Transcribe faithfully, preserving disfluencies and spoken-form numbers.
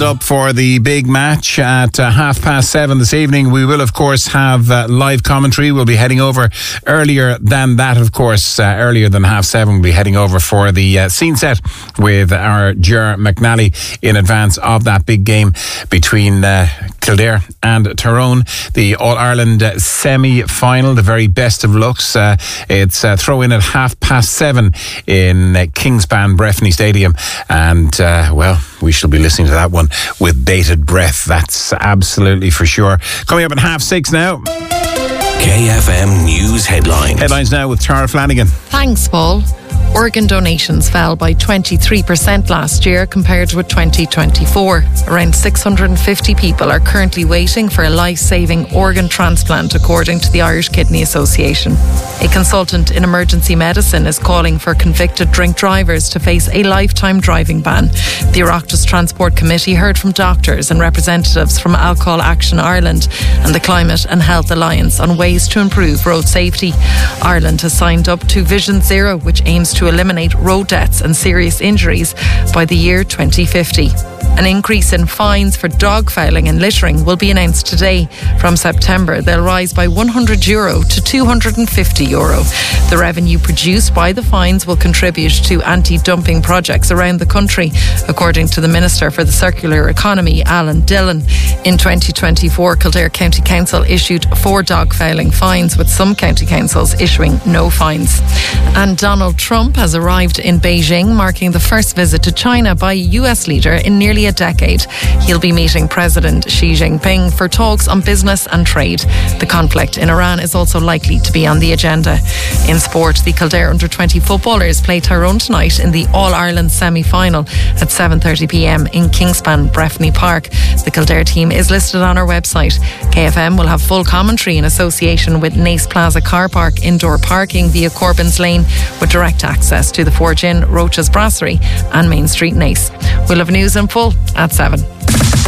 Up for the big match at uh, half past seven this evening. We will, of course, have uh, live commentary. We'll be heading over earlier than that, of course, uh, earlier than half seven. We'll be heading over for the uh, scene set with our Ger McNally in advance of that big game between uh, Kildare and Tyrone, the All-Ireland uh, semi-final, the very best of looks. Uh, it's uh, throw in at half past seven in uh, Kingspan Breffni Stadium, and uh, well, we shall be listening to that one with bated breath, that's absolutely for sure. Coming up at half six now. K F M News Headlines. Headlines now with Tara Flanagan. Thanks, Paul. Organ donations fell by twenty-three percent last year compared with twenty twenty-four. Around six hundred fifty people are currently waiting for a life-saving organ transplant, according to the Irish Kidney Association. A consultant in emergency medicine is calling for convicted drink drivers to face a lifetime driving ban. The Oireachtas Transport Committee heard from doctors and representatives from Alcohol Action Ireland and the Climate and Health Alliance on ways to improve road safety. Ireland has signed up to Vision Zero, which aims to to eliminate road deaths and serious injuries by the year twenty fifty. An increase in fines for dogfouling and littering will be announced today. From September, they'll rise by one hundred euro to two hundred fifty euro. The revenue produced by the fines will contribute to anti-dumping projects around the country, according to the Minister for the Circular Economy, Alan Dillon. In twenty twenty-four, Kildare County Council issued four dogfouling fines, with some county councils issuing no fines. And Donald Trump has arrived in Beijing, marking the first visit to China by a U S leader in nearly a decade. He'll be meeting President Xi Jinping for talks on business and trade. The conflict in Iran is also likely to be on the agenda. In sport, the Kildare under twenty footballers play Tyrone tonight in the All-Ireland semi-final at seven thirty p m in Kingspan Breffni Park. The Kildare team is listed on our website. K F M will have full commentary in association with Nace Plaza Car Park indoor parking via Corbyn's Lane, with direct access to the Forge Inn, Roach's Brasserie and Main Street Nace. We'll have news in full at seven.